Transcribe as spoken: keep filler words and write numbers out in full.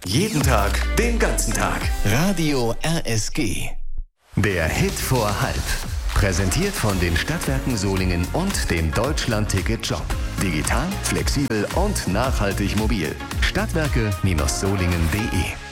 Jeden Tag, den ganzen Tag. Radio R S G. Der Hit vor halb. Präsentiert von den Stadtwerken Solingen und dem Deutschland-Ticket-Job. Digital, flexibel und nachhaltig mobil. Stadtwerke Solingen punkt de